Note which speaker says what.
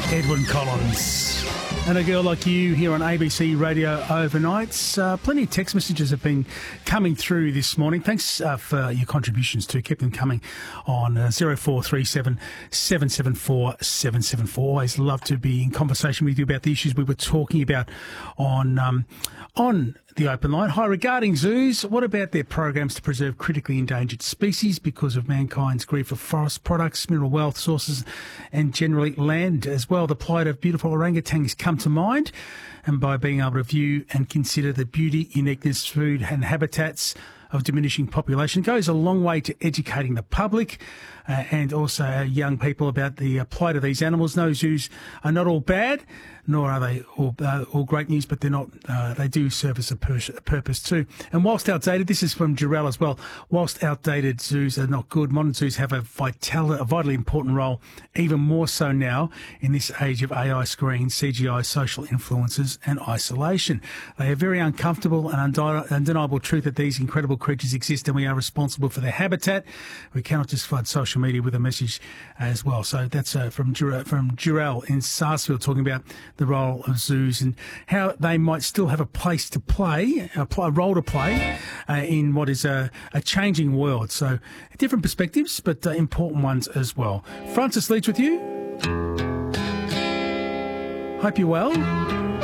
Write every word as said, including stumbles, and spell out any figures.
Speaker 1: Edwyn Collins. And a girl like you here on A B C Radio Overnights. Uh, plenty of text messages have been coming through this morning. Thanks uh, for your contributions too. Keep them coming on uh, zero four three seven, seven seven four, seven seven four. Always love to be in conversation with you about the issues we were talking about on um, on the open line. Hi, regarding zoos, what about their programs to preserve critically endangered species because of mankind's greed for forest products, mineral wealth sources, and generally land as well? The plight of beautiful orangutans come to mind, and by being able to view and consider the beauty, uniqueness, food and habitats of diminishing population goes a long way to educating the public uh, and also our young people about the uh, plight of these animals. No, zoos are not all bad, nor are they all, uh, all great news, but they're not. Uh, they do serve as a, pur- a purpose too. And whilst outdated, this is from Jarrell as well. Whilst outdated zoos are not good, modern zoos have a vital, a vitally important role, even more so now in this age of A I screens, C G I, social influences, and isolation. They are very uncomfortable and undi- undeniable truth that these incredible creatures exist, and we are responsible for their habitat. We cannot just flood social media with a message as well. So that's uh, from Dur- from Jarrell in Sarsfield, talking about the role of zoos and how they might still have a place to play, a, pl- a role to play uh, in what is a, a changing world. So different perspectives, but uh, important ones as well. Francis Leach with you. Hope you're well.